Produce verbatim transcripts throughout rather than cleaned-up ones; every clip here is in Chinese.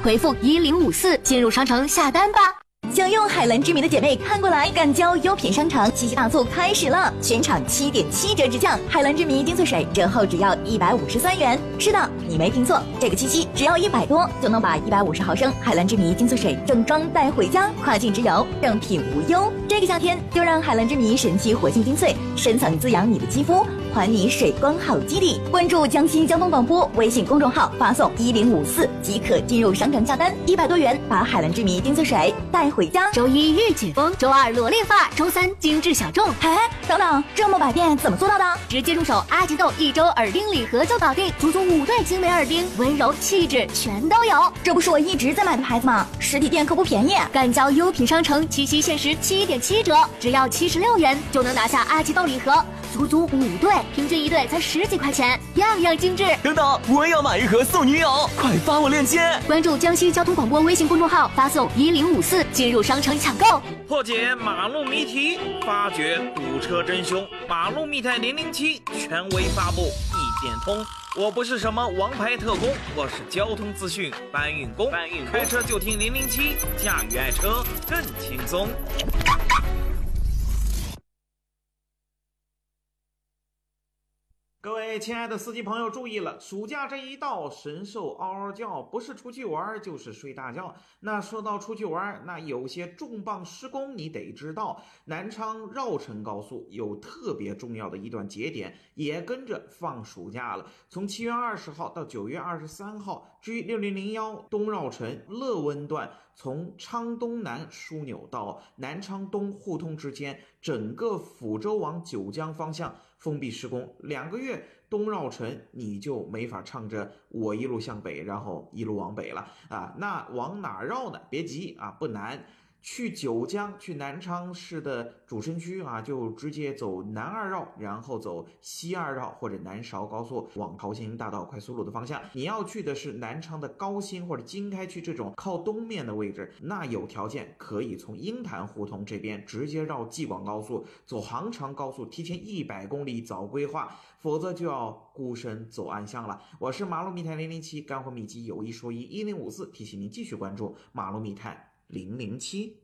回复一零五四进入商城下单吧。 想用海蓝之谜的姐妹看过来，赶交优品商城七夕大促开始了，全场七点七折直降，海蓝之谜精粹水折后只要一百五十三元。是的，你没听错，这个七夕只要一百多就能把一百五十毫升海蓝之谜精粹水正装带回家，跨境直邮，正品无忧。这个夏天就让海蓝之谜神奇活性精粹深层滋养你的肌肤，还你水光好基底。关注江西交通广播微信公众号，发送一零五四即可进入商城下单，一百多元把海蓝之谜精粹水带回家。 周一日解封，周二裸练发，周三精致小众。 哎，等等，这么百变怎么做到的？ 直接入手阿吉豆一周耳钉礼盒就搞定，足足五对精美耳钉，温柔气质全都有。 这不是我一直在买的牌子吗？实体店可不便宜。 赶交优品商城七夕限时七点七折，只要七十六元就能拿下阿吉豆礼盒，足足五对，平均一对才十几块钱，样样精致。 等等，我也要买一盒送女友，快发我链接。 关注江西交通广播微信公众号，发送一零五四进入商城抢购。 破解马路谜题，发掘堵车真凶，马路密探零零七权威发布，一点通。我不是什么王牌特工，我是交通资讯搬运工。搬运开车就听零零七，驾驭爱车更轻松。各位亲爱的司机朋友注意了，暑假这一到，神兽嗷嗷叫，不是出去玩就是睡大觉。那说到出去玩，那有些重磅施工你得知道，南昌绕城高速有特别重要的一段节点也跟着放暑假了，从七月二十号到九月二十三号，G 六零零一东绕城乐温段从昌东南枢纽到南昌东互通之间，整个抚州往九江方向封闭施工，两个月东绕城你就没法唱着我一路向北，然后一路往北了啊！那往哪绕呢？别急啊，不难。去九江，去南昌市的主城区啊，就直接走南二绕，然后走西二绕或者南韶高速往桃兴大道快速路的方向。你要去的是南昌的高新或者经开区这种靠东面的位置，那有条件可以从鹰潭胡同这边直接绕济广高速，走杭长高速，提前一百公里早规划，否则就要孤身走暗巷了。我是马路密探零零七，干货秘籍有一说一，一零五四提醒您继续关注马路密探零零七。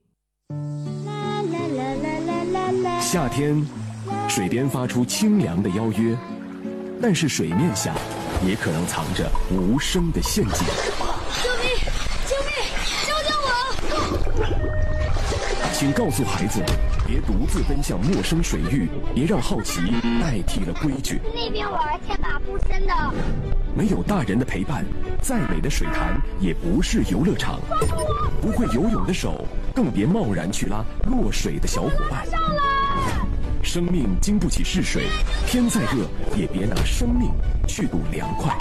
夏天，水边发出清凉的邀约，但是水面下也可能藏着无声的陷阱。 救命！救命！救救我！ 请告诉孩子，别独自奔向陌生水域，别让好奇代替了规矩。 那边玩天马不深的。 没有大人的陪伴，再美的水潭也不是游乐场。不会游泳的手，更别贸然去拉落水的小伙伴。生命经不起试水，天再热也别拿生命去赌凉快。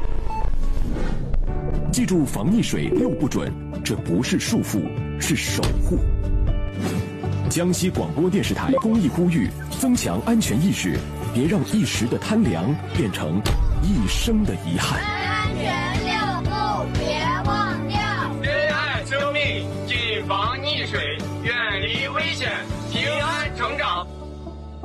记住防溺水六不准，这不是束缚，是守护。江西广播电视台公益呼吁：增强安全意识，别让一时的贪凉变成一生的遗憾。